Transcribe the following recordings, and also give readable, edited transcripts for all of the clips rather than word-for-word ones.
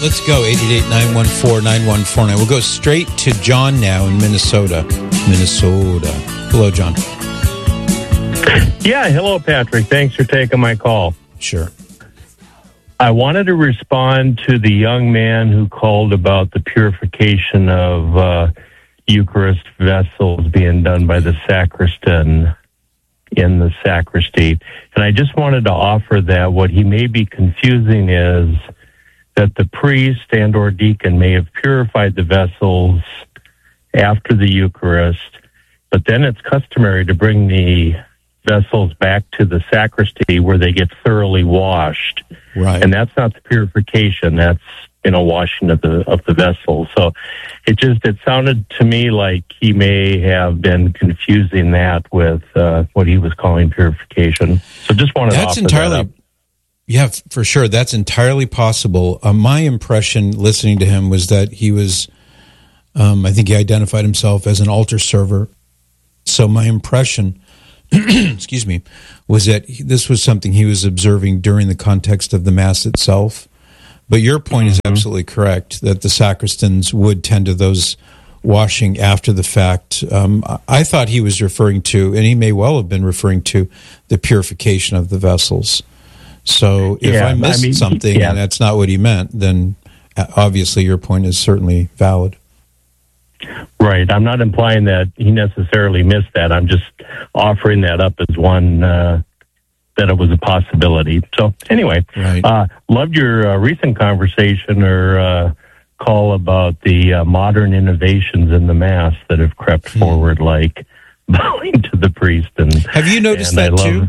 let's go. 888-914-9149. We'll go straight to John now in Minnesota. Hello, John. Yeah, hello, Patrick. Thanks for taking my call. Sure. I wanted to respond to the young man who called about the purification of Eucharist vessels being done by the sacristan in the sacristy. And I just wanted to offer that what he may be confusing is that the priest and or deacon may have purified the vessels after the Eucharist, but then it's customary to bring the vessels back to the sacristy where they get thoroughly washed. Right. And that's not the purification, that's, washing of the vessels. So it sounded to me like he may have been confusing that with what he was calling purification. So just wanted to offer that up. Yeah, for sure. That's entirely possible. My impression listening to him was that he was, I think he identified himself as an altar server. So my impression, excuse me, was that this was something he was observing during the context of the Mass itself. But your point is absolutely correct, that the sacristans would tend to those washing after the fact. I thought he was referring to, and he may well have been referring to, the purification of the vessels. So if I missed something and that's not what he meant, then obviously your point is certainly valid. Right. I'm not implying that he necessarily missed that. I'm just offering that up as one, that it was a possibility. So anyway, right. Loved your recent conversation or call about the modern innovations in the Mass that have crept forward, like bowing to the priest. And have you noticed that too?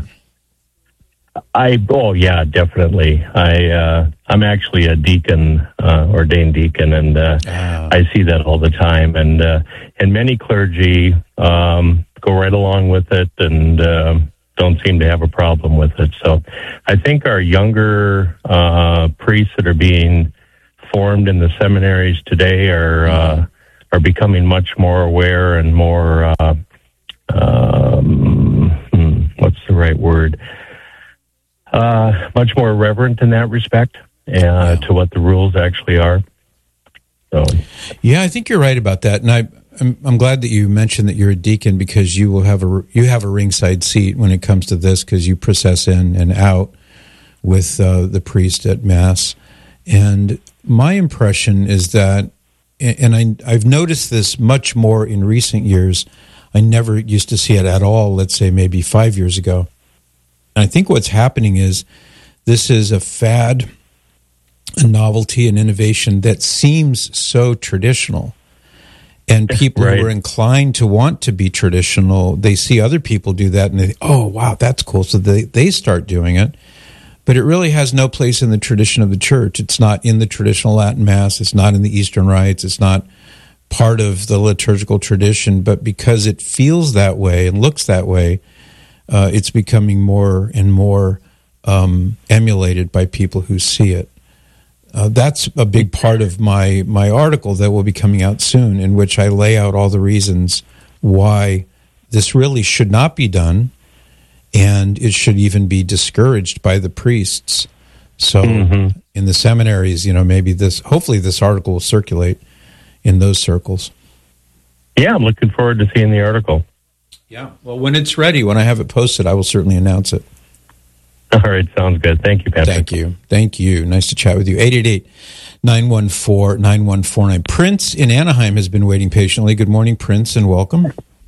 Oh yeah, definitely. I'm actually a deacon, ordained deacon, and I see that all the time. And many clergy go right along with it and don't seem to have a problem with it. So I think our younger priests that are being formed in the seminaries today are becoming much more aware and more what's the right word? Much more reverent in that respect to what the rules actually are. So, yeah, I think you're right about that, and I'm glad that you mentioned that you're a deacon, because you will have a ringside seat when it comes to this, because you process in and out with the priest at Mass. And my impression is that, and I've noticed this much more in recent years. I never used to see it at all. Let's say maybe 5 years ago. And I think what's happening is this is a fad, a novelty, an innovation that seems so traditional. And people right. who are inclined to want to be traditional, they see other people do that and they think, oh, wow, that's cool. So they start doing it. But it really has no place in the tradition of the church. It's not in the traditional Latin Mass. It's not in the Eastern rites. It's not part of the liturgical tradition. But because it feels that way and looks that way, it's becoming more and more emulated by people who see it. That's a big part of my article that will be coming out soon, in which I lay out all the reasons why this really should not be done, and it should even be discouraged by the priests. So in the seminaries, hopefully this article will circulate in those circles. Yeah, I'm looking forward to seeing the article. Yeah, well, when it's ready, when I have it posted, I will certainly announce it. All right, sounds good. Thank you, Patrick. Thank you. Nice to chat with you. 888-914-9149. Prince in Anaheim has been waiting patiently. Good morning, Prince, and welcome.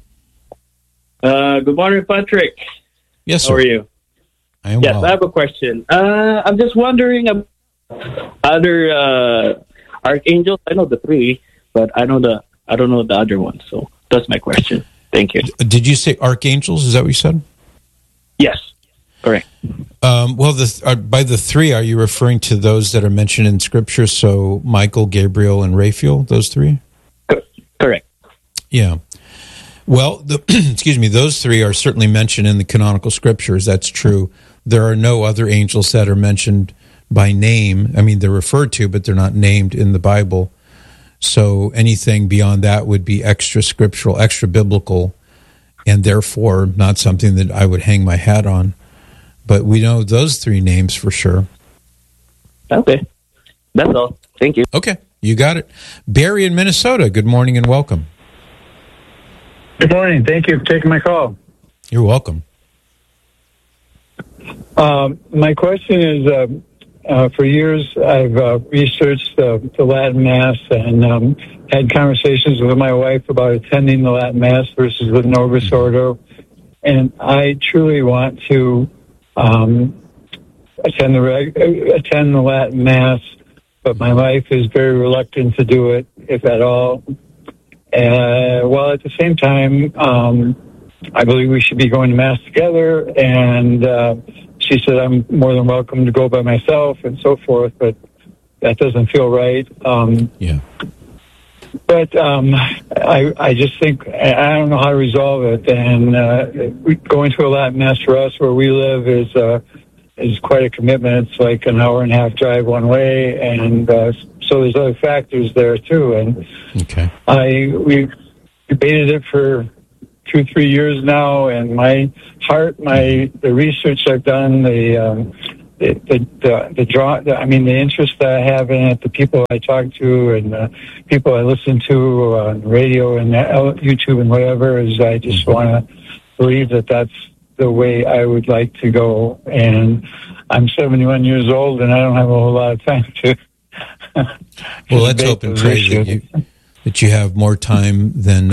Good morning, Patrick. Yes, sir. How are you? I am well. I have a question. I'm just wondering about other archangels. I know the three, but I don't know the other one. So that's my question. Thank you. Did you say archangels? Is that what you said? Yes, correct. Well, by the three, are you referring to those that are mentioned in Scripture? So Michael, Gabriel, and Raphael, those three? Correct. Yeah. Well, excuse me, those three are certainly mentioned in the canonical Scriptures. That's true. There are no other angels that are mentioned by name. I mean, they're referred to, but they're not named in the Bible. So anything beyond that would be extra scriptural, extra biblical, and therefore not something that I would hang my hat on. But we know those three names for sure. Okay. That's all. Thank you. Okay, you got it. Barry in Minnesota, good morning and welcome. Good morning. Thank you for taking my call. You're welcome. My question is, for years I've researched the Latin Mass and had conversations with my wife about attending the Latin Mass versus the Novus Ordo. And I truly want to attend the Latin Mass, but my wife is very reluctant to do it, if at all. While at the same time, I believe we should be going to Mass together, and she said I'm more than welcome to go by myself and so forth, but that doesn't feel right. Yeah. But I just think I don't know how to resolve it, and going to a Latin Mass for us where we live is quite a commitment. It's like an hour and a half drive one way, and so there's other factors there too. And okay, we've debated it for 2-3 years now, and my heart, the research I've done, the interest that I have in it, the people I talk to, and the people I listen to on radio and YouTube and whatever, is I just want to believe that that's the way I would like to go. And I'm 71 years old, and I don't have a whole lot of time to. Well, let's hope and pray that you have more time than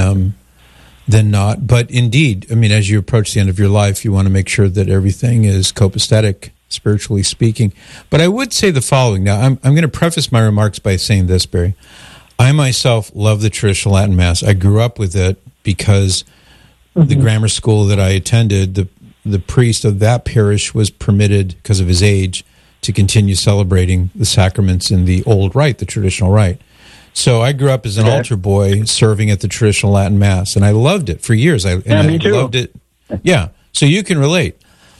not. But indeed, I mean, as you approach the end of your life, you want to make sure that everything is copacetic, spiritually speaking. But I would say the following. Now, I'm going to preface my remarks by saying this, Barry. I myself love the traditional Latin Mass. I grew up with it because the grammar school that I attended, the priest of that parish was permitted, because of his age, to continue celebrating the sacraments in the old rite, the traditional rite. So I grew up as an altar boy serving at the traditional Latin Mass, and I loved it for years. I loved it. Yeah, so you can relate.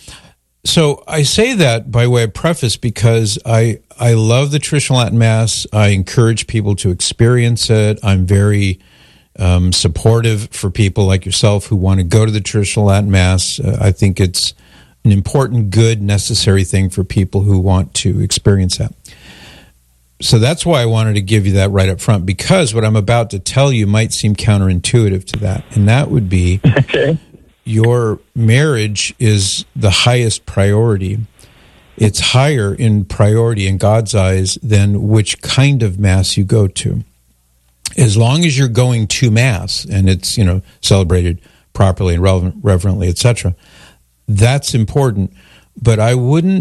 So I say that by way of preface because I love the traditional Latin Mass. I encourage people to experience it. I'm very supportive for people like yourself who want to go to the traditional Latin Mass. I think it's an important, good, necessary thing for people who want to experience that. So that's why I wanted to give you that right up front, because what I'm about to tell you might seem counterintuitive to that, and that would be your marriage is the highest priority. It's higher in priority in God's eyes than which kind of Mass you go to. As long as you're going to Mass and it's, celebrated properly and reverently, etc., that's important. But I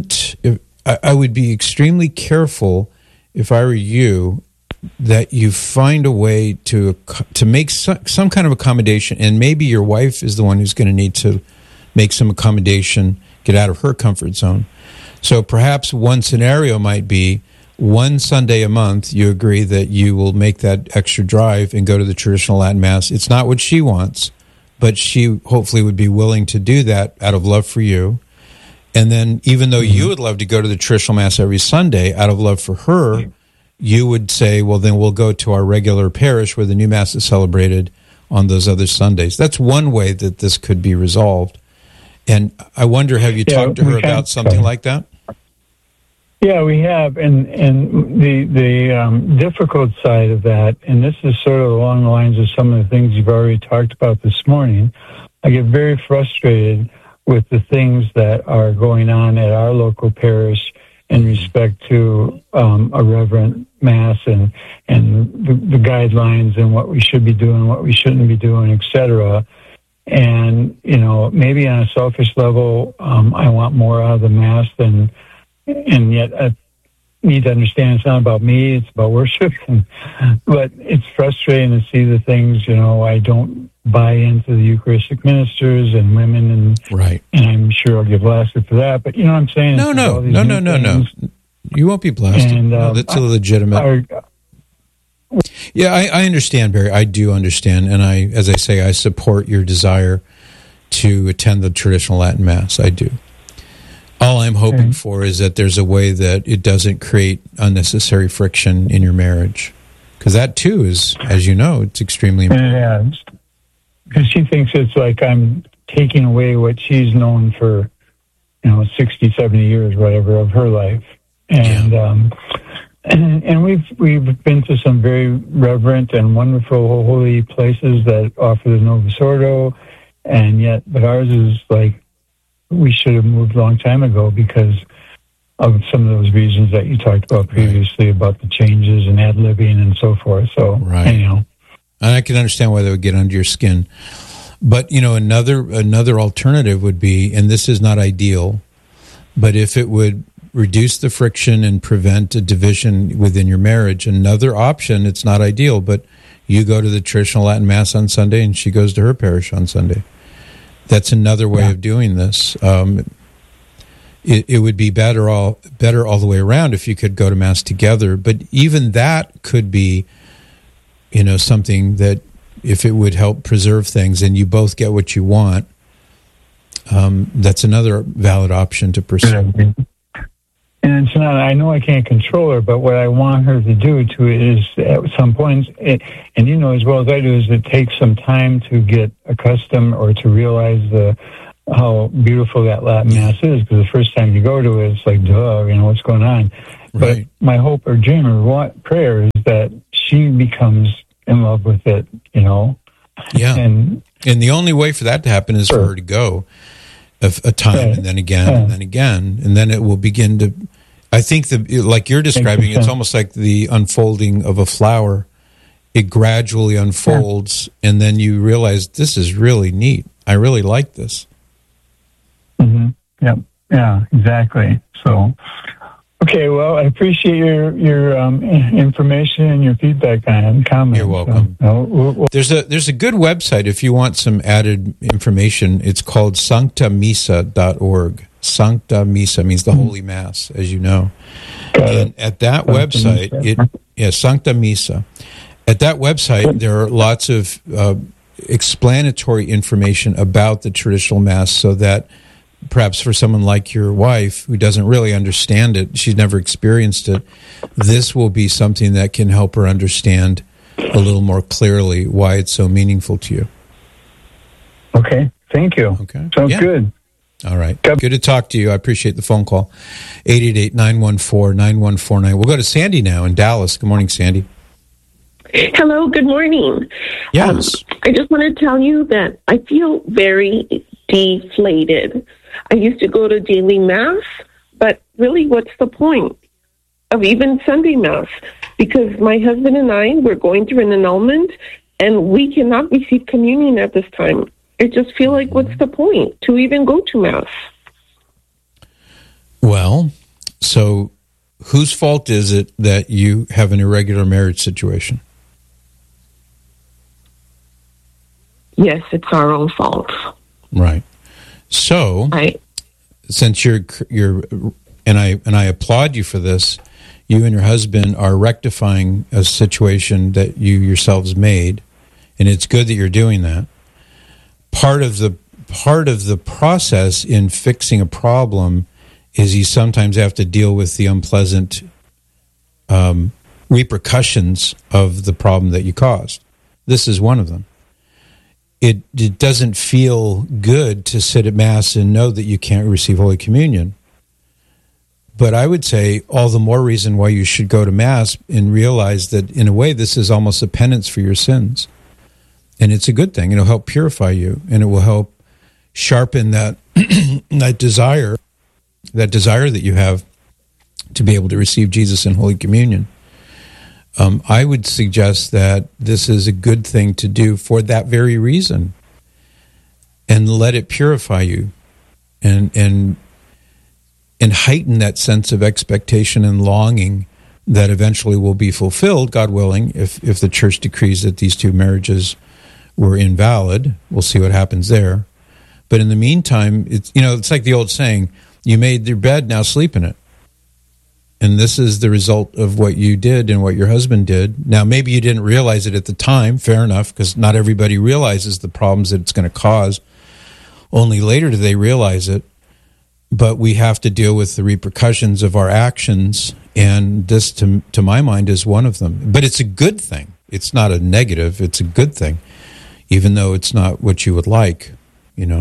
would be extremely careful, if I were you, that you find a way to make some kind of accommodation, and maybe your wife is the one who's going to need to make some accommodation, get out of her comfort zone. So perhaps one scenario might be one Sunday a month you agree that you will make that extra drive and go to the traditional Latin Mass. It's not what she wants, but she hopefully would be willing to do that out of love for you. And then even though you would love to go to the traditional Mass every Sunday out of love for her, you would say, well, then we'll go to our regular parish where the new Mass is celebrated on those other Sundays. That's one way that this could be resolved. And I wonder, have you talked to her about something like that? Yeah, we have. And the difficult side of that, and this is sort of along the lines of some of the things you've already talked about this morning, I get very frustrated with the things that are going on at our local parish in respect to a reverent Mass and the guidelines and what we should be doing, what we shouldn't be doing, etc. And, maybe on a selfish level, I want more out of the Mass and yet I need to understand it's not about me, it's about worship. But it's frustrating to see the things, I don't buy into the Eucharistic ministers and women, and right. And I'm sure I'll get blasted for that. But you know what I'm saying? No. You won't be blasted. And, that's legitimate. Yeah, I understand, Barry. I do understand, and as I say, I support your desire to attend the traditional Latin Mass. I do. All I'm hoping for is that there's a way that it doesn't create unnecessary friction in your marriage, because that too is, as you know, it's extremely important. Yeah, because she thinks it's like I'm taking away what she's known for, 60, 70 years, whatever, of her life. And and we've been to some very reverent and wonderful holy places that offer the Novus Ordo, but ours is like we should have moved a long time ago because of some of those reasons that you talked about previously about the changes and ad-libbing and so forth. So, anyhow. And I can understand why that would get under your skin. But, another alternative would be, and this is not ideal, but if it would reduce the friction and prevent a division within your marriage, another option, it's not ideal, but you go to the traditional Latin Mass on Sunday and she goes to her parish on Sunday. That's another way of doing this. It would be better all the way around if you could go to Mass together. But even that could be, something that if it would help preserve things and you both get what you want, that's another valid option to pursue. And it's not, I know I can't control her, but what I want her to do is at some points, and you know as well as I do, is it takes some time to get accustomed or to realize how beautiful that Latin Mass is, because the first time you go to it, it's like, duh, what's going on? Right. But my hope or dream or prayer is that she becomes in love with it, Yeah. And the only way for that to happen is for her to go a time and then again and then again, and then it will begin to, I think, like you're describing, it's almost like the unfolding of a flower. It gradually unfolds, and then you realize, this is really neat. I really like this. Mm-hmm. Yep. Yeah, exactly. So, okay, well, I appreciate your information and your feedback and comments. You're welcome. There's a good website if you want some added information. It's called sanctamissa.org. Sancta Missa means the Holy Mass, as you know. And at that website, Sancta Missa. At that website, there are lots of explanatory information about the traditional Mass, so that perhaps for someone like your wife who doesn't really understand it, she's never experienced it, this will be something that can help her understand a little more clearly why it's so meaningful to you. Okay, thank you. Okay, sounds good. All right. Good to talk to you. I appreciate the phone call. 888-914-9149. We'll go to Sandy now in Dallas. Good morning, Sandy. Hello, good morning. Yes. I just want to tell you that I feel very deflated. I used to go to daily Mass, but really what's the point of even Sunday Mass? Because my husband and I were going through an annulment, and we cannot receive communion at this time. I just feel like, what's the point to even go to Mass? Well, so whose fault is it that you have an irregular marriage situation? Yes, it's our own fault. Right. So, since you're and I applaud you for this, you and your husband are rectifying a situation that you yourselves made, and it's good that you're doing that. Part of the process in fixing a problem is you sometimes have to deal with the unpleasant repercussions of the problem that you caused. This is one of them. It doesn't feel good to sit at Mass and know that you can't receive Holy Communion. But I would say all the more reason why you should go to Mass and realize that, in a way, this is almost a penance for your sins. And it's a good thing. It'll help purify you, and it will help sharpen that that desire that you have to be able to receive Jesus in Holy Communion. I would suggest that this is a good thing to do for that very reason, and let it purify you, and heighten that sense of expectation and longing that eventually will be fulfilled, God willing, if the Church decrees that these two marriages were invalid. We'll see what happens there. But in the meantime, it's like the old saying, you made your bed, now sleep in it. And this is the result of what you did and what your husband did. Now, maybe you didn't realize it at the time, fair enough, because not everybody realizes the problems that it's going to cause. Only later do they realize it. But we have to deal with the repercussions of our actions, and this, to my mind, is one of them. But it's a good thing. It's not a negative. It's a good thing, even though it's not what you would like,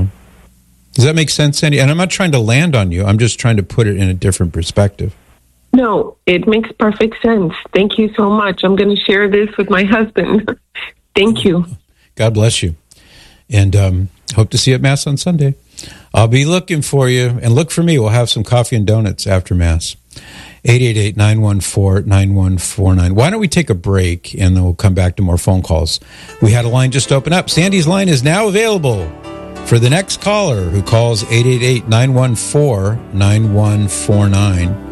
Does that make sense, Sandy? And I'm not trying to land on you. I'm just trying to put it in a different perspective. No, it makes perfect sense. Thank you so much. I'm going to share this with my husband. Thank you. God bless you. And hope to see you at Mass on Sunday. I'll be looking for you. And look for me. We'll have some coffee and donuts after Mass. 888-914-9149. Why don't we take a break, and then we'll come back to more phone calls. We had a line just open up. Sandy's line is now available for the next caller who calls 888-914-9149.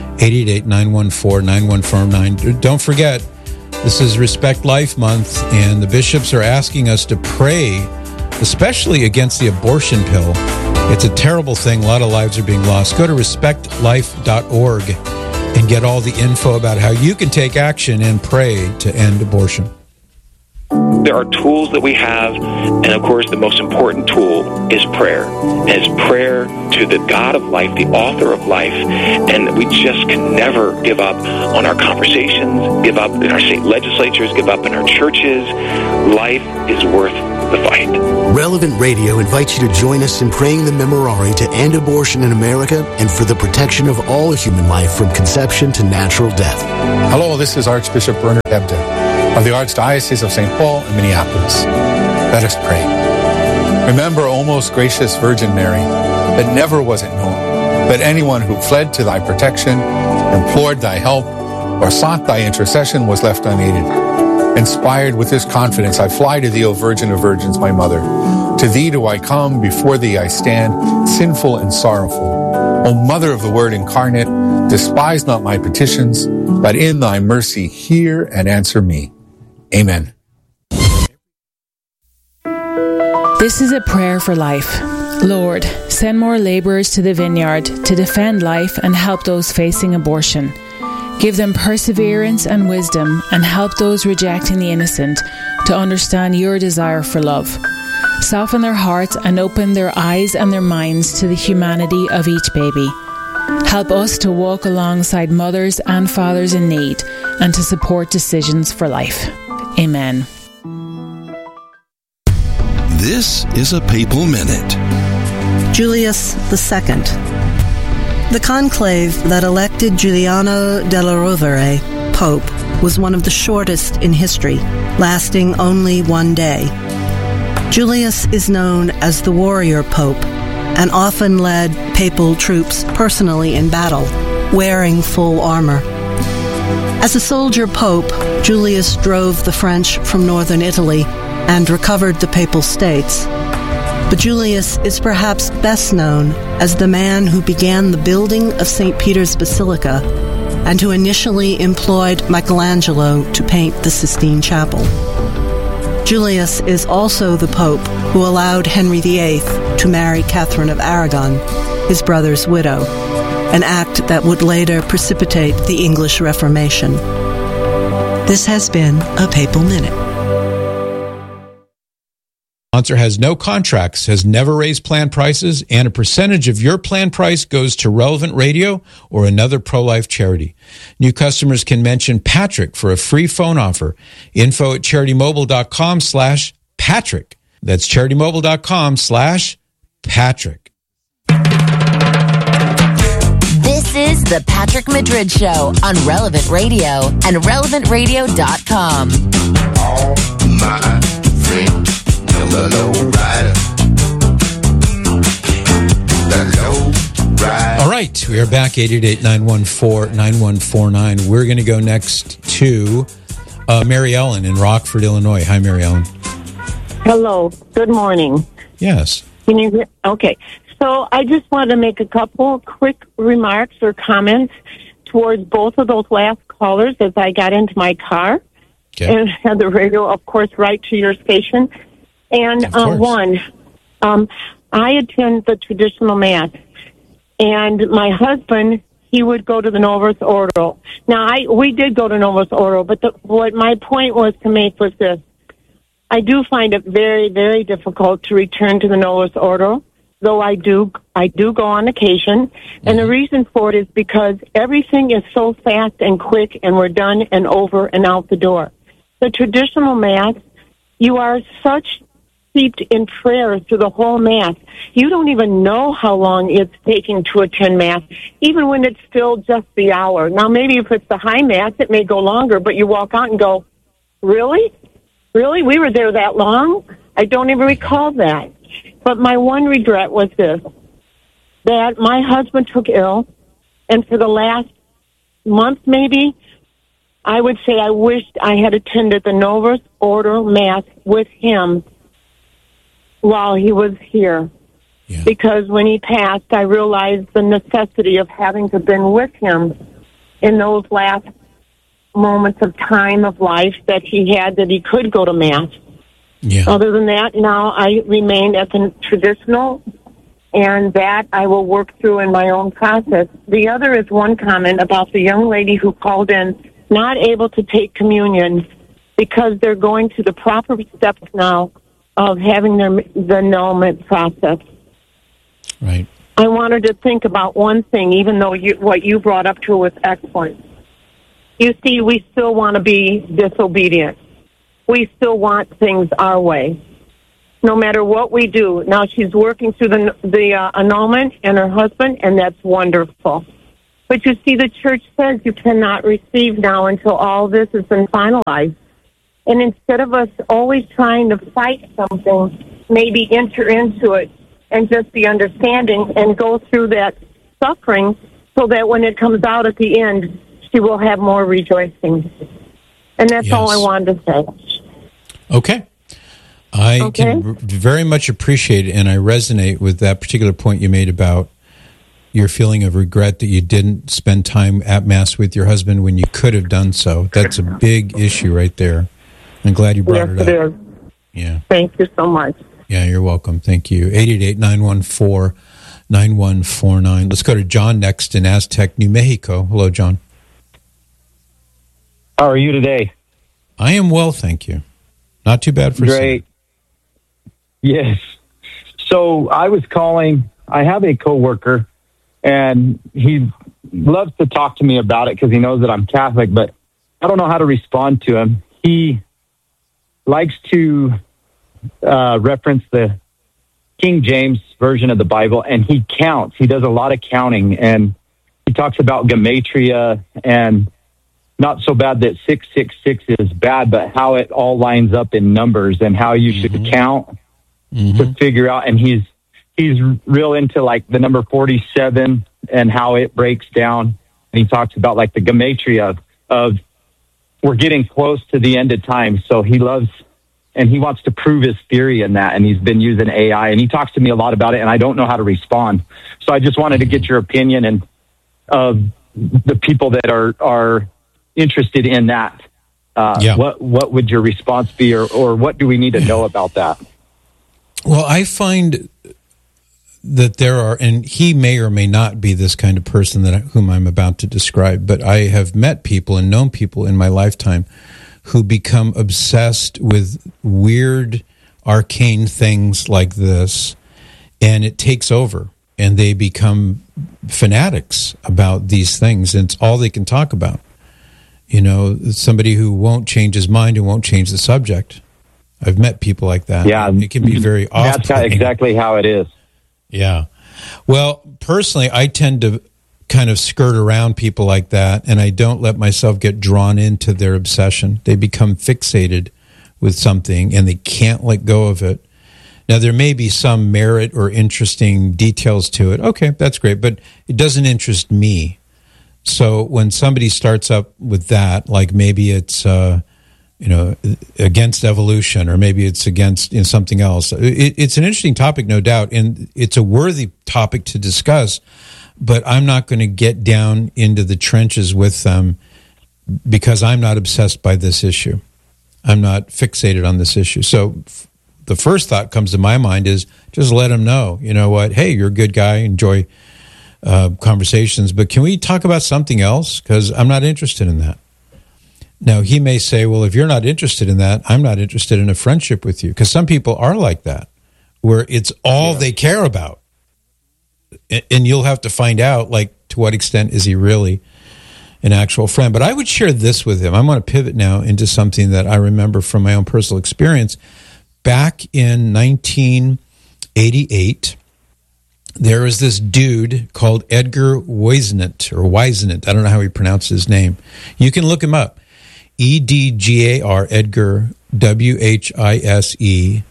888-914-9149. Don't forget, this is Respect Life Month, and the bishops are asking us to pray, especially against the abortion pill. It's a terrible thing. A lot of lives are being lost. Go to respectlife.org and get all the info about how you can take action and pray to end abortion. There are tools that we have, and of course the most important tool is prayer. And it's prayer to the God of life, the author of life, and we just can never give up on our conversations, give up in our state legislatures, give up in our churches. Life is worth the fight. Relevant Radio invites you to join us in praying the Memorare to end abortion in America and for the protection of all human life from conception to natural death. Hello, this is Archbishop Bernard Ebden of the Archdiocese of St. Paul in Minneapolis. Let us pray. Remember, O most gracious Virgin Mary, that never was it known that anyone who fled to thy protection, implored thy help, or sought thy intercession was left unaided. Inspired with this confidence, I fly to thee, O Virgin of Virgins, my Mother. To thee do I come, before thee I stand, sinful and sorrowful. O Mother of the Word incarnate, despise not my petitions, but in thy mercy hear and answer me. Amen. This is a prayer for life. Lord, send more laborers to the vineyard to defend life and help those facing abortion. Give them perseverance and wisdom, and help those rejecting the innocent to understand your desire for love. Soften their hearts and open their eyes and their minds to the humanity of each baby. Help us to walk alongside mothers and fathers in need and to support decisions for life. Amen. This is a Papal Minute. Julius II. The conclave that elected Giuliano della Rovere Pope was one of the shortest in history, lasting only one day. Julius is known as the warrior pope and often led papal troops personally in battle, wearing full armor. As a soldier pope, Julius drove the French from northern Italy and recovered the Papal States. But Julius is perhaps best known as the man who began the building of St. Peter's Basilica and who initially employed Michelangelo to paint the Sistine Chapel. Julius is also the Pope who allowed Henry VIII to marry Catherine of Aragon, his brother's widow, an act that would later precipitate the English Reformation. This has been a Papal Minute. Sponsor has no contracts, has never raised plan prices, and a percentage of your plan price goes to Relevant Radio or another pro-life charity. New customers can mention Patrick for a free phone offer. Info at CharityMobile.com/Patrick. That's CharityMobile.com/Patrick. This is the Patrick Madrid Show on Relevant Radio and RelevantRadio.com. All my friends. The low rider. The low rider. All right, we are back, 888-914-9149. We're going to go next to Mary Ellen in Rockford, Illinois. Hi, Mary Ellen. Hello. Good morning. Yes. Can you hear? Okay. So I just wanted to make a couple quick remarks or comments towards both of those last callers as I got into my car and had the radio, of course, right to your station. And I attend the traditional Mass, and my husband, he would go to the Novus Ordo. Now, we did go to Novus Ordo, but what my point was to make was this. I do find it very, very difficult to return to the Novus Ordo, though I do go on occasion. And the reason for it is because everything is so fast and quick, and we're done and over and out the door. The traditional Mass, you are such steeped in prayer through the whole Mass. You don't even know how long it's taking to attend Mass, even when it's still just the hour. Now, maybe if it's the high Mass, it may go longer, but you walk out and go, really? Really? We were there that long? I don't even recall that. But my one regret was this, that my husband took ill, and for the last month maybe, I would say I wished I had attended the Novus Ordo Mass with him while he was here. Yeah. Because when he passed, I realized the necessity of having to been with him in those last moments of time of life that he had, that he could go to Mass. Yeah. Other than that, now I remain at the traditional, and that I will work through in my own process. The other is one comment about the young lady who called in, not able to take communion because they're going through the proper steps now of having the annulment process. Right. I wanted to think about one thing, even though what you brought up to was excellent. You see, we still want to be disobedient. We still want things our way, no matter what we do. Now, she's working through the annulment and her husband, and that's wonderful. But you see, the church says you cannot receive now until all this has been finalized. And instead of us always trying to fight something, maybe enter into it and just be understanding and go through that suffering so that when it comes out at the end, she will have more rejoicing. And that's all I wanted to say. Okay. I can very much appreciate it, and I resonate with that particular point you made about your feeling of regret that you didn't spend time at Mass with your husband when you could have done so. That's a big issue right there. I'm glad you brought it up. Yes, it is. Yeah. Thank you so much. Yeah, you're welcome. Thank you. 888-914-9149. Let's go to John next in Aztec, New Mexico. Hello, John. How are you today? I am well, thank you. Not too bad for Great. Yes. So I was calling. I have a coworker, and he loves to talk to me about it because he knows that I'm Catholic, but I don't know how to respond to him. He likes to reference the King James version of the Bible, and he counts. He does a lot of counting, and he talks about gematria, and not so bad that 666 is bad, but how it all lines up in numbers and how you should count to figure out. And he's real into like the number 47 and how it breaks down. And he talks about like the gematria of we're getting close to the end of time. So he loves, and he wants to prove his theory in that. And he's been using AI, and he talks to me a lot about it, and I don't know how to respond. So I just wanted to get your opinion and the people that are interested in that. What would your response be, or what do we need to know about that? Well, I find that there are, and he may or may not be this kind of person whom I'm about to describe, but I have met people and known people in my lifetime who become obsessed with weird, arcane things like this, and it takes over, and they become fanatics about these things, and it's all they can talk about. You know, somebody who won't change his mind and won't change the subject. I've met people like that. Yeah, it can be very off-putting. That's exactly how it is. Yeah. Well, personally, I tend to kind of skirt around people like that, and I don't let myself get drawn into their obsession. They become fixated with something, and they can't let go of it. Now, there may be some merit or interesting details to it. Okay, that's great, but it doesn't interest me. So when somebody starts up with that, like maybe it's against evolution, or maybe it's against something else. It's an interesting topic, no doubt, and it's a worthy topic to discuss. But I'm not going to get down into the trenches with them because I'm not obsessed by this issue. I'm not fixated on this issue. So the first thought comes to my mind is just let them know. You know what? Hey, you're a good guy. Enjoy conversations, but can we talk about something else? Because I'm not interested in that. Now, he may say, well, if you're not interested in that, I'm not interested in a friendship with you. Because some people are like that, where it's all they care about. And you'll have to find out, like, to what extent is he really an actual friend. But I would share this with him. I'm going to pivot now into something that I remember from my own personal experience. back in 1988, there was this dude called Edgar Whisenant. I don't know how he pronounced his name. You can look him up. EDGAR, Edgar, WHISENANT,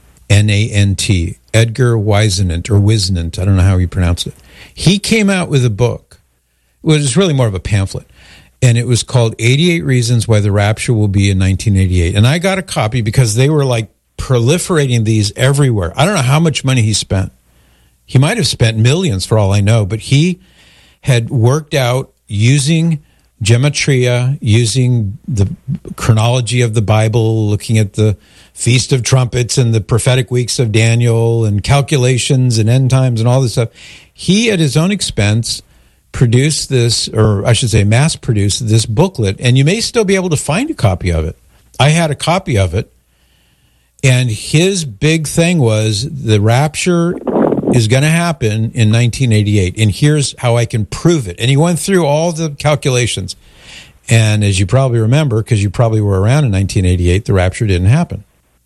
Edgar Whisenant. I don't know how he pronounced it. He came out with a book. It was really more of a pamphlet. And it was called 88 Reasons Why the Rapture Will Be in 1988. And I got a copy because they were like proliferating these everywhere. I don't know how much money he spent. He might have spent millions for all I know, but he had worked out using gematria, using the chronology of the Bible, looking at the Feast of Trumpets and the prophetic weeks of Daniel and calculations and end times and all this stuff. He, at his own expense, produced this, or I should say mass-produced this booklet, and you may still be able to find a copy of it. I had a copy of it, and his big thing was the rapture is going to happen in 1988, and here's how I can prove it. And he went through all the calculations. And as you probably remember, because you probably were around in 1988, the rapture didn't happen.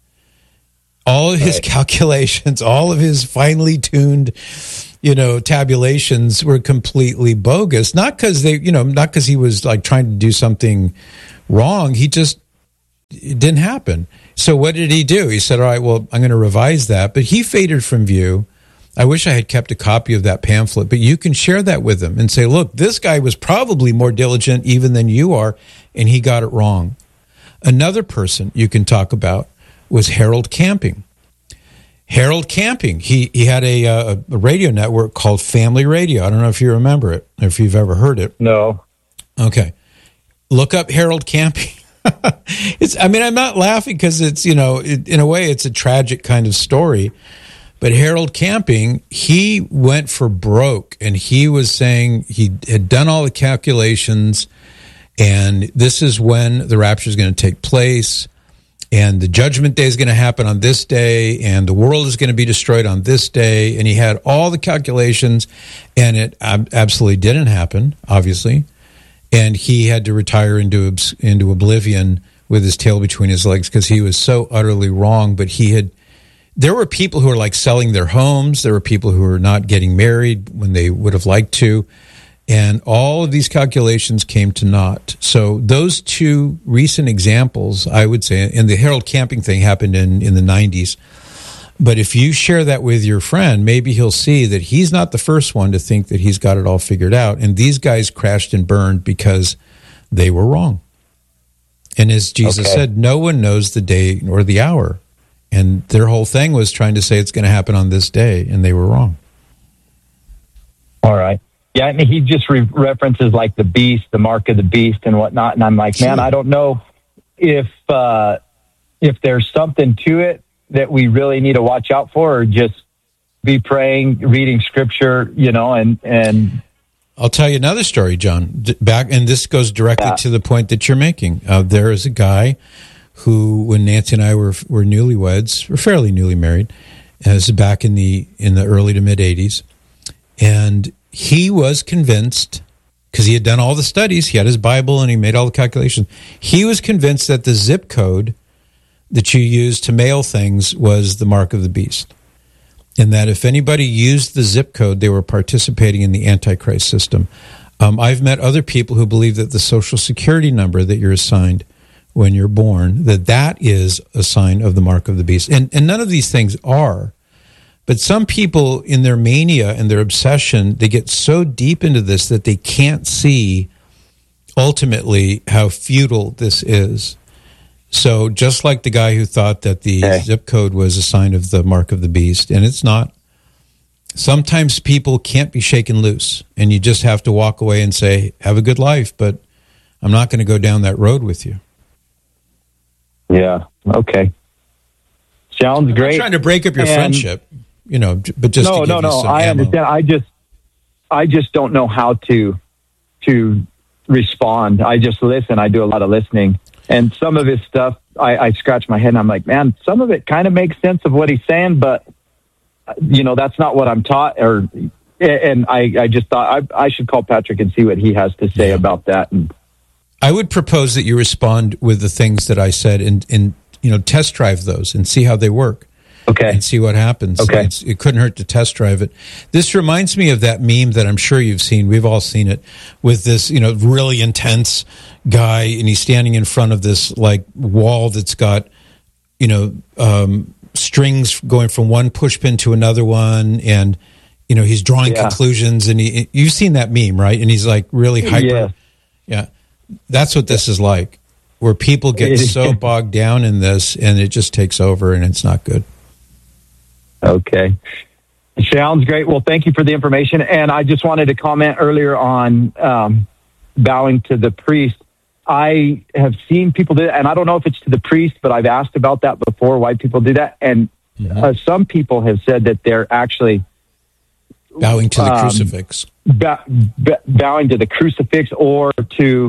All of his calculations, all of his finely tuned, tabulations were completely bogus. Not because not because he was like trying to do something wrong. It didn't happen. So what did he do? He said, all right, well, I'm going to revise that. But he faded from view. I wish I had kept a copy of that pamphlet, but you can share that with him and say, look, this guy was probably more diligent even than you are, and he got it wrong. Another person you can talk about was Harold Camping. Harold Camping, he had a radio network called Family Radio. I don't know if you remember it, or if you've ever heard it. No. Okay. Look up Harold Camping. I'm not laughing because it's, in a way, it's a tragic kind of story. But Harold Camping, he went for broke, and he was saying he had done all the calculations, and this is when the rapture is going to take place, and the judgment day is going to happen on this day, and the world is going to be destroyed on this day, and he had all the calculations, and it absolutely didn't happen, obviously, and he had to retire into oblivion with his tail between his legs because he was so utterly wrong. But there were people who were like selling their homes. There were people who were not getting married when they would have liked to. And all of these calculations came to naught. So those two recent examples, I would say, and the Harold Camping thing happened in the 90s. But if you share that with your friend, maybe he'll see that he's not the first one to think that he's got it all figured out. And these guys crashed and burned because they were wrong. And as Jesus said, no one knows the day or the hour. And their whole thing was trying to say it's going to happen on this day, and they were wrong. All right. Yeah, I mean, he just references like the beast, the mark of the beast and whatnot. And I'm like, man, I don't know if there's something to it that we really need to watch out for, or just be praying, reading scripture, and I'll tell you another story, John. And this goes directly to the point that you're making. There is a guy who, when Nancy and I were newlyweds, we're fairly newly married, as back in the early to mid 80s, and he was convinced, because he had done all the studies, he had his Bible and he made all the calculations. He was convinced that the zip code that you used to mail things was the mark of the beast, and that if anybody used the zip code, they were participating in the Antichrist system. I've met other people who believe that the Social Security number that you're assigned when you're born, that is a sign of the mark of the beast. And none of these things are. But some people, in their mania and their obsession, they get so deep into this that they can't see ultimately how futile this is. So just like the guy who thought that the zip code was a sign of the mark of the beast, and it's not. Sometimes people can't be shaken loose, and you just have to walk away and say, have a good life, but I'm not going to go down that road with you. Yeah. Okay. Sounds great. I'm trying to break up your friendship, but just no. I understand. I just don't know how to respond. I just listen. I do a lot of listening, and some of his stuff, I scratch my head and I'm like, man, some of it kind of makes sense of what he's saying, but that's not what I'm taught. And I just thought I should call Patrick and see what he has to say about that. And I would propose that you respond with the things that I said and test drive those and see how they work. Okay. And see what happens. Okay. It couldn't hurt to test drive it. This reminds me of that meme that I'm sure you've seen. We've all seen it with this, really intense guy, and he's standing in front of this like wall that's got, strings going from one push pin to another one, and he's drawing conclusions, and you've seen that meme, right? And he's like really hyper. Yeah. That's what this is like, where people get so bogged down in this, and it just takes over, and it's not good. Okay. Sounds great. Well, thank you for the information. And I just wanted to comment earlier on bowing to the priest. I have seen people do that, and I don't know if it's to the priest, but I've asked about that before, why people do that. And some people have said that they're actually bowing to the crucifix. Bowing to the crucifix, or to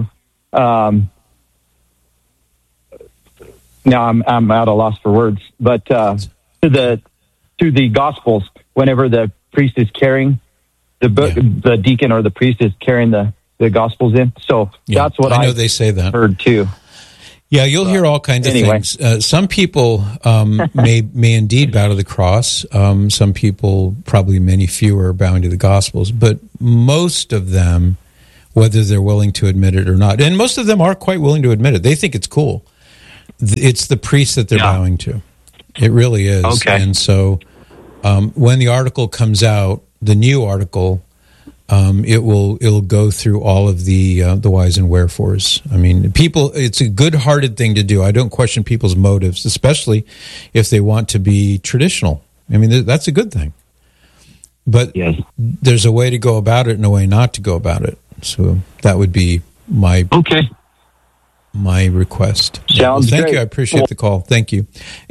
now I'm at a loss for words, but to the Gospels, whenever the priest is carrying the book, the deacon or the priest is carrying the Gospels in. So that's what I know they say that. Heard too. Yeah, you'll hear all kinds of things. Some people may indeed bow to the cross. Some people, probably many fewer, bowing to the Gospels. But most of them, whether they're willing to admit it or not, and most of them are quite willing to admit it. They think it's cool. It's the priest that they're bowing to. It really is. Okay. And so when the article comes out, the new article, it'll go through all of the whys and wherefores. I mean, it's a good-hearted thing to do. I don't question people's motives, especially if they want to be traditional. I mean, that's a good thing. But there's a way to go about it and a way not to go about it. So that would be my request. Sounds thank great. you. I appreciate the call. Thank you.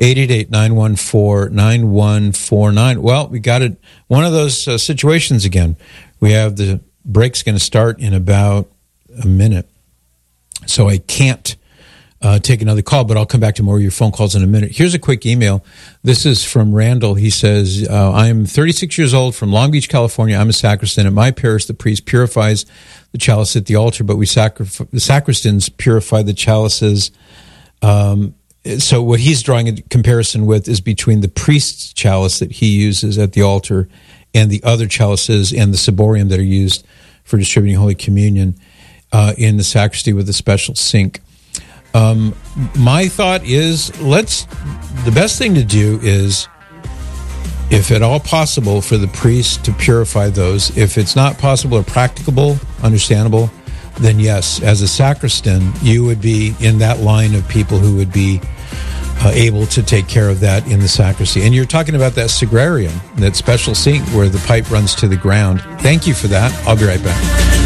888-914-9149. Well, we got it. One of those situations again. We have the break's going to start in about a minute. So I can't take another call, but I'll come back to more of your phone calls in a minute. Here's a quick email. This is from Randall. He says, I'm 36 years old from Long Beach, California. I'm a sacristan. At my parish, the priest purifies the chalice at the altar, but the sacristans purify the chalices. So what he's drawing a comparison with is between the priest's chalice that he uses at the altar and the other chalices and the ciborium that are used for distributing Holy Communion in the sacristy with a special sink. My thought is, the best thing to do is, if at all possible, for the priest to purify those. If it's not possible or practicable, understandable, then yes, as a sacristan, you would be in that line of people who would be able to take care of that in the sacristy. And you're talking about that sagrarium, that special sink where the pipe runs to the ground. Thank you for that. I'll be right back.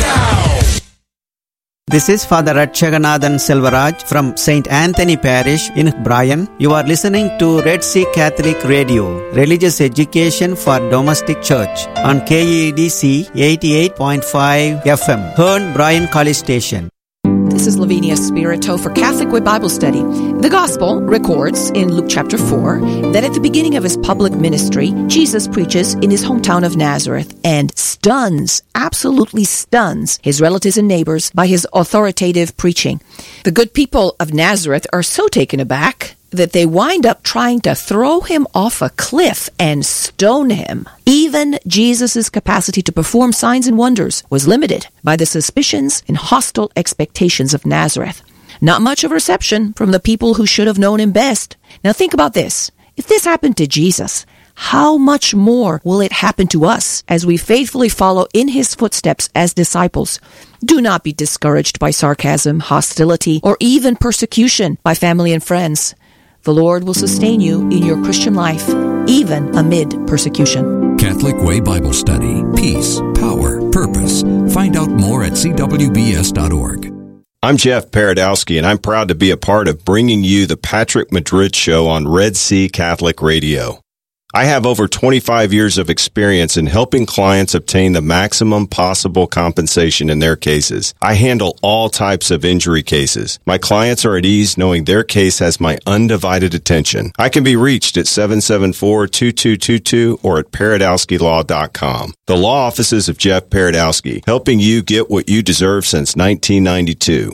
This is Father Ratchaganathan Selvaraj from St. Anthony Parish in Bryan. You are listening to Red Sea Catholic Radio, religious education for domestic church on KEDC 88.5 FM, Hearn Bryan College Station. This is Lavinia Spirito for Catholic Way Bible Study. The Gospel records in Luke chapter 4 that at the beginning of his public ministry, Jesus preaches in his hometown of Nazareth and absolutely stuns his relatives and neighbors by his authoritative preaching. The good people of Nazareth are so taken aback that they wind up trying to throw him off a cliff and stone him. Even Jesus' capacity to perform signs and wonders was limited by the suspicions and hostile expectations of Nazareth. Not much of a reception from the people who should have known him best. Now think about this. If this happened to Jesus, how much more will it happen to us as we faithfully follow in his footsteps as disciples? Do not be discouraged by sarcasm, hostility, or even persecution by family and friends. The Lord will sustain you in your Christian life, even amid persecution. Catholic Way Bible Study. Peace, power, purpose. Find out more at cwbs.org. I'm Jeff Paradowski, and I'm proud to be a part of bringing you the Patrick Madrid Show on Red Sea Catholic Radio. I have over 25 years of experience in helping clients obtain the maximum possible compensation in their cases. I handle all types of injury cases. My clients are at ease knowing their case has my undivided attention. I can be reached at 774-2222 or at paradowskilaw.com. The law offices of Jeff Paradowski, helping you get what you deserve since 1992.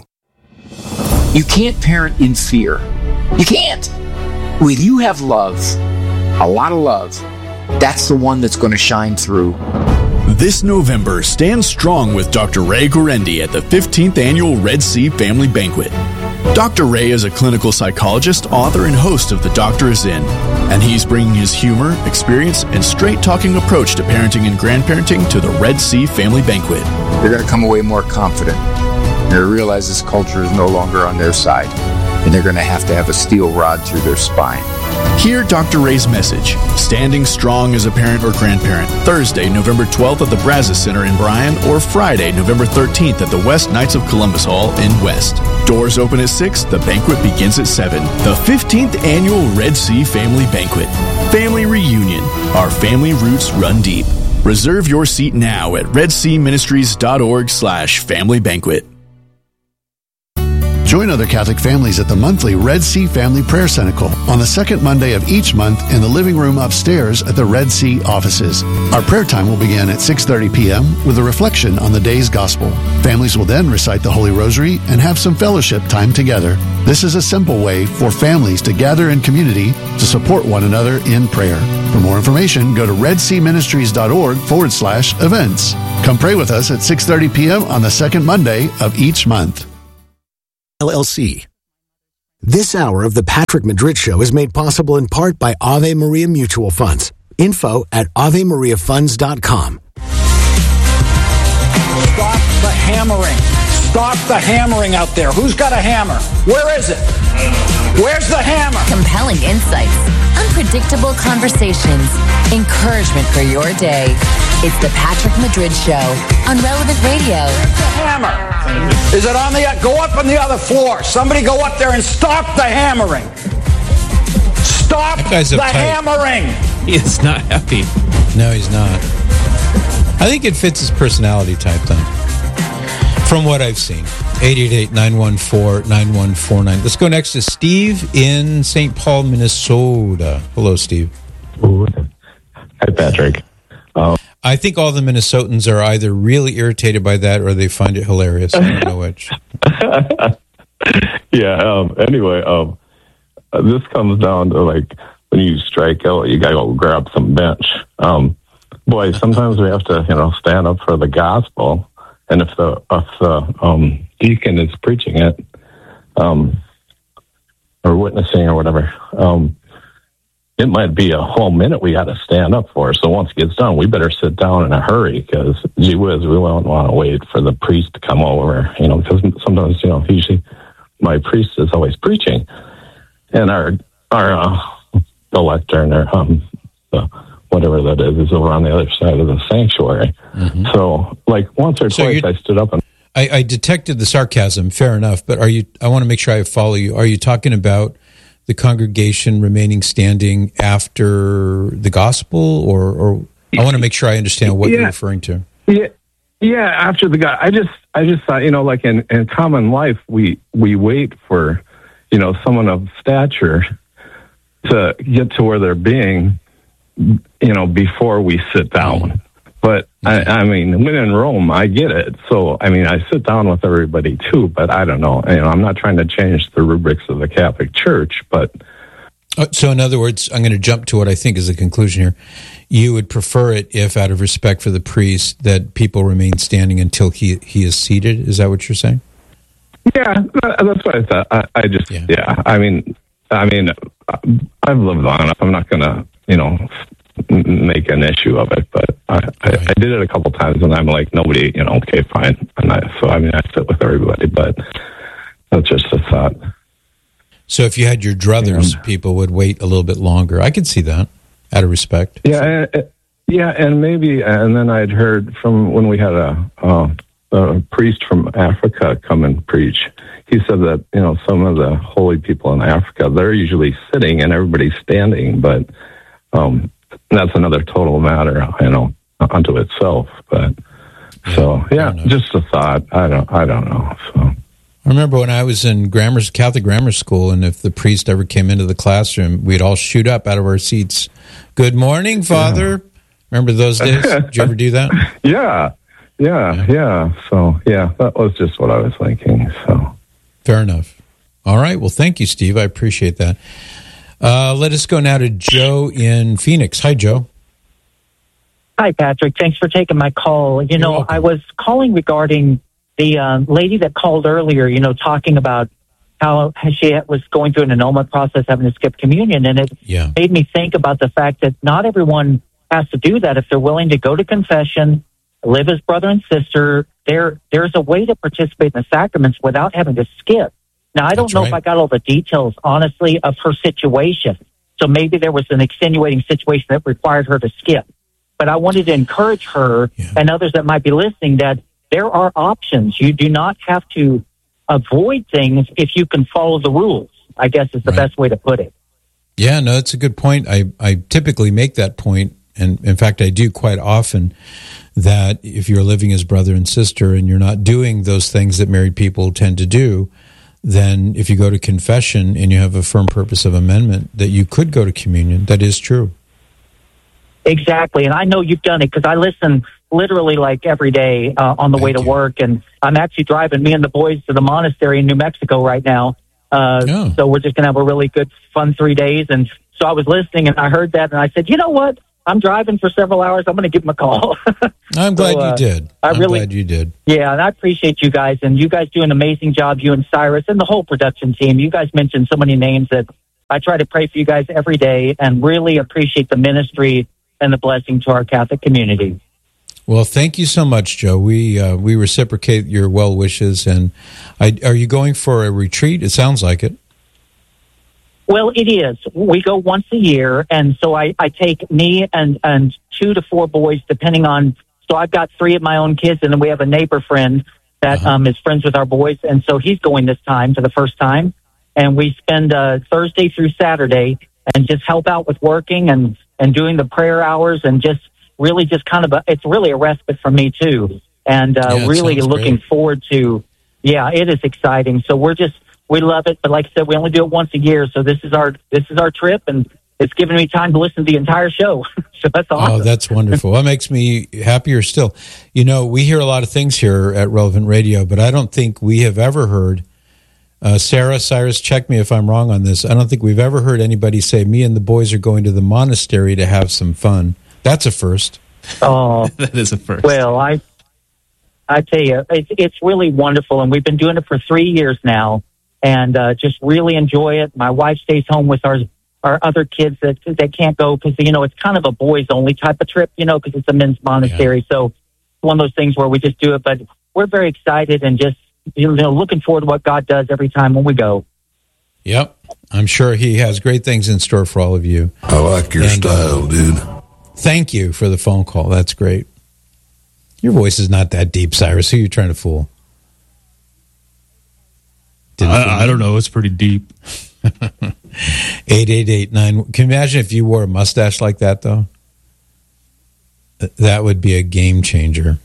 You can't parent in fear. You can't. When you have love, a lot of love, that's the one that's going to shine through. This November, stand strong with Dr. Ray Guarendi at the 15th Annual Red Sea Family Banquet. Dr. Ray is a clinical psychologist, author, and host of The Doctor Is In, and he's bringing his humor, experience, and straight-talking approach to parenting and grandparenting to the Red Sea Family Banquet. They're going to come away more confident. They realize this culture is no longer on their side, and they're going to have a steel rod through their spine. Hear Dr. Ray's message, Standing Strong as a Parent or Grandparent, Thursday, November 12th at the Brazos Center in Bryan, or Friday, November 13th at the West Knights of Columbus Hall in West. Doors open at 6, the banquet begins at 7. The 15th Annual Red Sea Family Banquet. Family Reunion. Our family roots run deep. Reserve your seat now at redseaministries.org/family banquet. Join other Catholic families at the monthly Red Sea Family Prayer Cenacle on the second Monday of each month in the living room upstairs at the Red Sea offices. Our prayer time will begin at 6:30 p.m. with a reflection on the day's gospel. Families will then recite the Holy Rosary and have some fellowship time together. This is a simple way for families to gather in community to support one another in prayer. For more information, go to redseaministries.org/events. Come pray with us at 6:30 p.m. on the second Monday of each month. LLC. This hour of the Patrick Madrid Show is made possible in part by Ave Maria Mutual Funds. Info at AveMariaFunds.com. Stop the hammering. Stop the hammering out there. Who's got a hammer? Where is it? Where's the hammer? Compelling insights, unpredictable conversations, encouragement for your day. It's the Patrick Madrid Show on Relevant Radio. Where's the hammer? Is it on the... Go up on the other floor. Somebody go up there and stop the hammering. Stop the hammering. He is not happy. No, he's not. I think it fits his personality type, though. From what I've seen. 888-914-9149. Let's go next to Steve in St. Paul, Minnesota. Hello, Steve. Hi, Patrick. I think all the Minnesotans are either really irritated by that or they find it hilarious. I don't know which. Anyway, this comes down to, like, when you strike out, you got to go grab some bench. Boy, sometimes we have to, stand up for the gospel. And if the deacon is preaching it, or witnessing or whatever, it might be a whole minute we got to stand up for. So once it gets done, we better sit down in a hurry because, gee whiz, we won't want to wait for the priest to come over, because sometimes, usually my priest is always preaching. And our the lectern or whatever that is over on the other side of the sanctuary. Mm-hmm. So, like, once or twice I stood up and... I detected the sarcasm, fair enough, but I want to make sure I follow you. Are you talking about the congregation remaining standing after the gospel, or I want to make sure I understand what you're referring to. Yeah, after the God. I just thought, like in common life, we wait for, someone of stature to get to where they're being, before we sit down. But I mean, when in Rome, I get it. So, I mean, I sit down with everybody too, but I don't know. I'm not trying to change the rubrics of the Catholic Church, but... So, in other words, I'm going to jump to what I think is the conclusion here. You would prefer it if, out of respect for the priest, that people remain standing until he is seated? Is that what you're saying? Yeah, that's what I thought. I mean, I've lived long enough. I'm not going to, make an issue of it, but I did it a couple times, and I'm like, nobody, okay, fine. And I sit with everybody, but that's just a thought. So if you had your druthers, people would wait a little bit longer. I could see that, out of respect. Yeah, and maybe, and then I'd heard from when we had a priest from Africa come and preach. He said that, some of the holy people in Africa, they're usually sitting and everybody's standing, but that's another total matter, unto itself. But just a thought. I don't know. So I remember when I was in Catholic grammar school, and if the priest ever came into the classroom, we'd all shoot up out of our seats. Good morning, Father. Yeah. Remember those days? Did you ever do that? Yeah. So that was just what I was thinking. So fair enough. All right. Well, thank you, Steve. I appreciate that. Let us go now to Joe in Phoenix. Hi, Joe. Hi, Patrick. Thanks for taking my call. You know, I was calling regarding the lady that called earlier, you know, talking about how she was going through an annulment process, having to skip communion. And it made me think about the fact that not everyone has to do that. If they're willing to go to confession, live as brother and sister, there's a way to participate in the sacraments without having to skip. Now, I don't know if I got all the details, honestly, of her situation. So maybe there was an extenuating situation that required her to skip. But I wanted to encourage her and others that might be listening that there are options. You do not have to avoid things if you can follow the rules, I guess is the best way to put it. Yeah, no, that's a good point. I typically make that point, and in fact, I do quite often, that if you're living as brother and sister and you're not doing those things that married people tend to do, then if you go to confession and you have a firm purpose of amendment, that you could go to communion. That is true. Exactly, and I know you've done it because I listen literally like every day on the way to work, and I'm actually driving me and the boys to the monastery in New Mexico right now. So we're just going to have a really good, fun 3 days. And so I was listening, and I heard that, and I said, you know what? I'm driving for several hours. I'm going to give them a call. I'm glad you did. I'm glad you did. Yeah, and I appreciate you guys, and you guys do an amazing job, you and Cyrus, and the whole production team. You guys mentioned so many names that I try to pray for you guys every day and really appreciate the ministry and the blessing to our Catholic community. Well, thank you so much, Joe. We reciprocate your well wishes. And are you going for a retreat? It sounds like it. Well, it is. We go once a year, and so I take me and 2 to 4 boys, depending on. So I've got 3 of my own kids, and then we have a neighbor friend that is friends with our boys, and so he's going this time for the first time. And we spend Thursday through Saturday and just help out with working and doing the prayer hours and just really just kind of it's really a respite for me too. And really looking forward to, it is exciting. So we love it. But like I said, we only do it once a year. So this is our trip, and it's given me time to listen to the entire show. So that's awesome. Oh, that's wonderful. That makes me happier still. You know, we hear a lot of things here at Relevant Radio, but I don't think we have ever heard, Sarah, Cyrus, check me if I'm wrong on this. I don't think we've ever heard anybody say, me and the boys are going to the monastery to have some fun. That's a first. Oh, that is a first. Well, I tell you, it's really wonderful, and we've been doing it for 3 years now, and just really enjoy it. My wife stays home with our other kids that can't go because, you know, it's kind of a boys-only type of trip, you know, because it's a men's monastery. Yeah. So it's one of those things where we just do it, but we're very excited and just, you know, looking forward to what God does every time when we go. Yep. I'm sure he has great things in store for all of you. I like your style, dude. Thank you for the phone call. That's great. Your voice is not that deep, Cyrus. Who are you trying to fool? I don't know. It's pretty deep. 888-9. Can you imagine if you wore a mustache like that, though? That would be a game changer.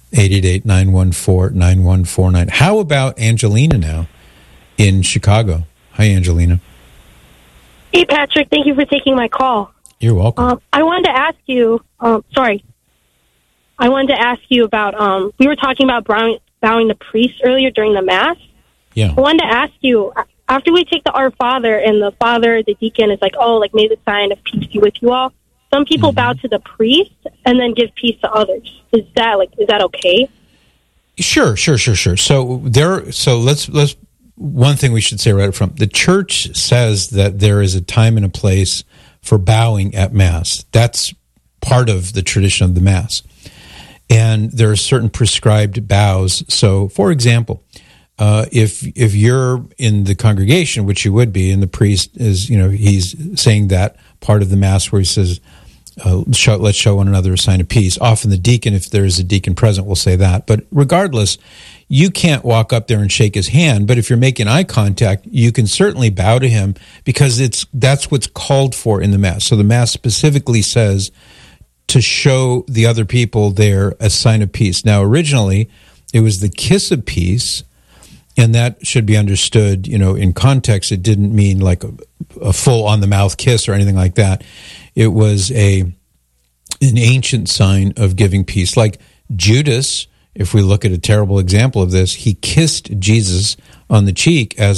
888-914-9149. How about Angelina now in Chicago? Hi, Angelina. Hey, Patrick. Thank you for taking my call. You're welcome. I wanted to ask you, I wanted to ask you about, we were talking about bowing the priest earlier during the Mass. Yeah. I wanted to ask you, after we take the Our Father and the deacon is like, oh, like, may the sign of peace be with you all. Some people bow to the priest and then give peace to others. Is that okay? Sure. So let's one thing we should say right up front. The church says that there is a time and a place for bowing at Mass. That's part of the tradition of the Mass. And there are certain prescribed bows. So, for example, if you're in the congregation, which you would be, and the priest is, you know, he's saying that part of the Mass where he says, let's show one another a sign of peace. Often the deacon, if there's a deacon present, will say that. But regardless, you can't walk up there and shake his hand. But if you're making eye contact, you can certainly bow to him because that's what's called for in the Mass. So the Mass specifically says to show the other people there a sign of peace. Now, originally, it was the kiss of peace, and that should be understood, you know, in context. It didn't mean like a full on-the-mouth kiss or anything like that. It was an ancient sign of giving peace. Like Judas, if we look at a terrible example of this, he kissed Jesus on the cheek as a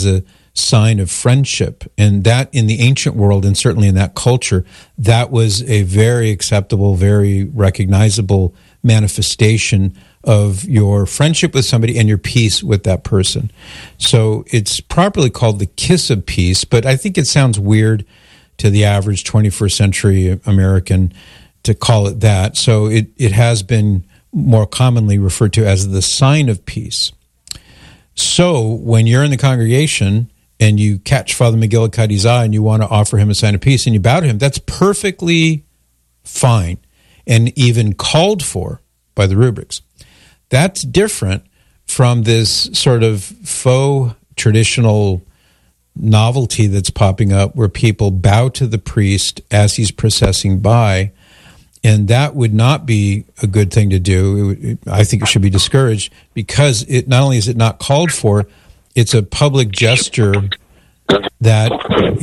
sign of friendship. And that in the ancient world, and certainly in that culture, that was a very acceptable, very recognizable manifestation of your friendship with somebody and your peace with that person. So it's properly called the kiss of peace, but I think it sounds weird to the average 21st century American to call it that. So it has been more commonly referred to as the sign of peace. So when you're in the congregation and you catch Father McGillicuddy's eye and you want to offer him a sign of peace and you bow to him, that's perfectly fine and even called for by the rubrics. That's different from this sort of faux traditional novelty that's popping up where people bow to the priest as he's processing by, and that would not be a good thing to do. I think it should be discouraged because it not only is it not called for, it's a public gesture that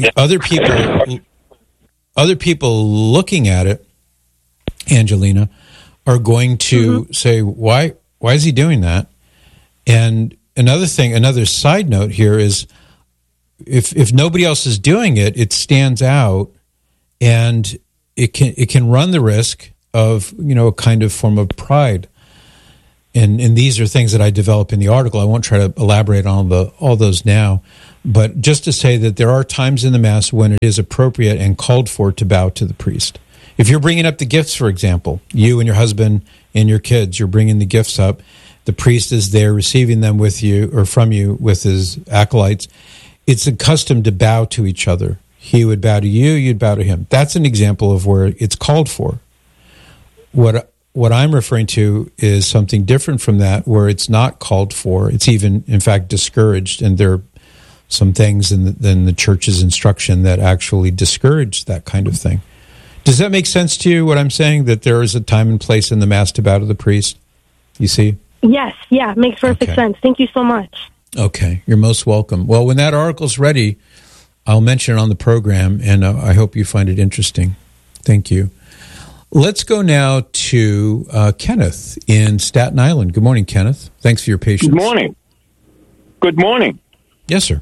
other people looking at it, Angelina, are going to say, why is he doing that? And another side note here is if nobody else is doing it, it stands out, and it can run the risk of, a kind of form of pride. And these are things that I develop in the article. I won't try to elaborate on all those now, but just to say that there are times in the Mass when it is appropriate and called for to bow to the priest. If you're bringing up the gifts, for example, you and your husband and your kids, you're bringing the gifts up, the priest is there receiving them with you or from you with his acolytes, it's a custom to bow to each other. He would bow to you, you'd bow to him. That's an example of where it's called for. What I'm referring to is something different from that, where it's not called for. It's even, in fact, discouraged, and there are some things in the church's instruction that actually discourage that kind of thing. Does that make sense to you, what I'm saying, that there is a time and place in the Mass to bow to the priest? You see? Yes, yeah, makes perfect sense. Thank you so much. Okay, you're most welcome. Well, when that article's ready, I'll mention it on the program, and I hope you find it interesting. Thank you. Let's go now to Kenneth in Staten Island. Good morning, Kenneth. Thanks for your patience. Good morning. Good morning. Yes, sir.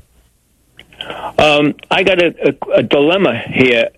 I got a dilemma here.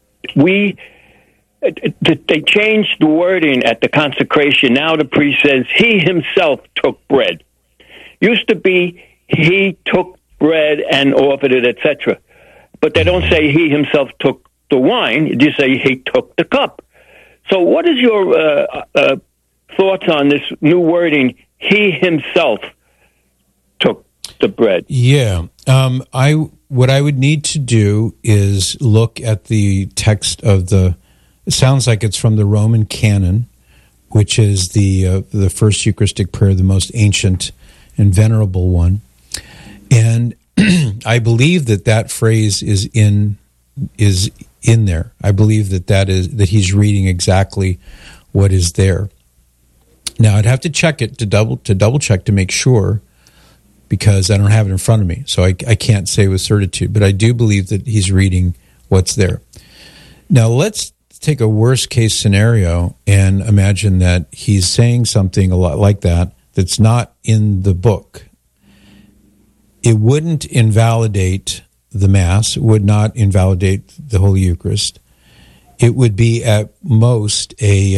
They changed the wording at the consecration. Now the priest says he himself took bread. Used to be he took bread and offered it, etc. But they don't say he himself took the wine. They say he took the cup. So what is your thoughts on this new wording, he himself took the bread? Yeah. What I would need to do is look at the text of it sounds like it's from the Roman canon, which is the first Eucharistic prayer, the most ancient and venerable one. And I believe that phrase is in there. I believe that he's reading exactly what is there. Now I'd have to check it to double check to make sure, because I don't have it in front of me, so I can't say with certitude. But I do believe that he's reading what's there. Now let's take a worst case scenario and imagine that he's saying something a lot like that's not in the book. It wouldn't invalidate the Mass. It would not invalidate the Holy Eucharist. It would be at most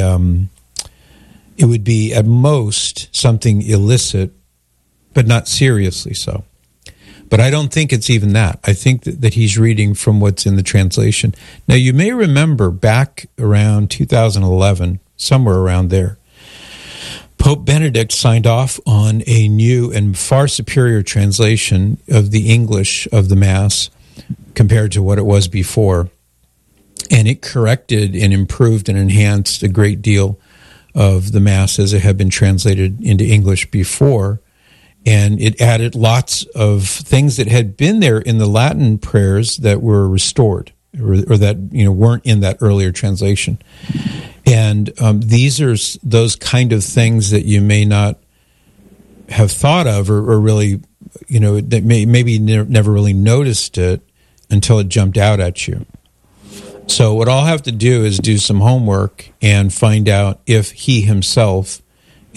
something illicit, but not seriously so. But I don't think it's even that. I think that he's reading from what's in the translation. Now, you may remember back around 2011, somewhere around there, Pope Benedict signed off on a new and far superior translation of the English of the Mass compared to what it was before. And it corrected and improved and enhanced a great deal of the Mass as it had been translated into English before. And it added lots of things that had been there in the Latin prayers that were restored or that weren't in that earlier translation. And these are those kind of things that you may not have thought of or really, that maybe never really noticed it until it jumped out at you. So what I'll have to do is do some homework and find out if he himself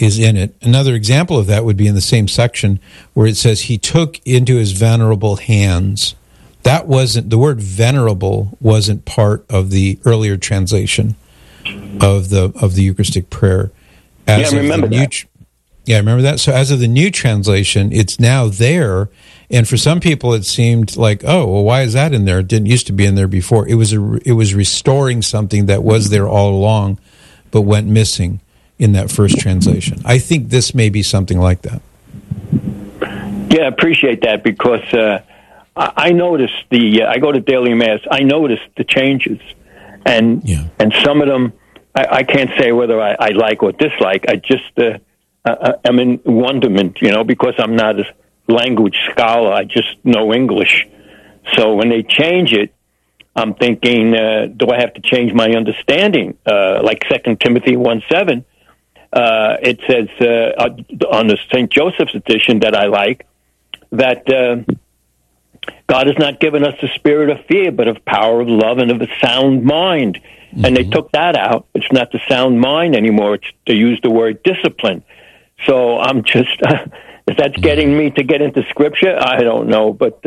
is in it. Another example of that would be in the same section where it says he took into his venerable hands. That wasn't, the word venerable wasn't part of the earlier translation of the Eucharistic prayer. I remember that. Yeah, I remember that. So as of the new translation, it's now there. And for some people, it seemed like, oh, well, why is that in there? It didn't used to be in there before. It was restoring something that was there all along, but went missing in that first translation. I think this may be something like that. Yeah, I appreciate that because I noticed I go to daily mass. I noticed the changes, and some of them I can't say whether I like or dislike. I just I'm in wonderment, because I'm not a language scholar. I just know English. So when they change it, I'm thinking, do I have to change my understanding? Like 2 Timothy 1:7. It says on the St. Joseph's edition that I like, that God has not given us the spirit of fear, but of power, of love, and of a sound mind. Mm-hmm. And they took that out. It's not the sound mind anymore. They use the word discipline. So I'm just, if that's getting me to get into Scripture, I don't know. But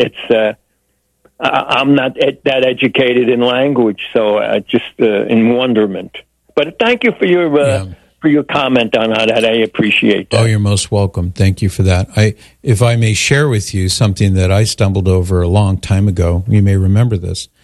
I'm not that educated in language, so just in wonderment. But thank you for your comment on that. I appreciate that. Oh, you're most welcome. Thank you for that. If I may share with you something that I stumbled over a long time ago, you may remember this.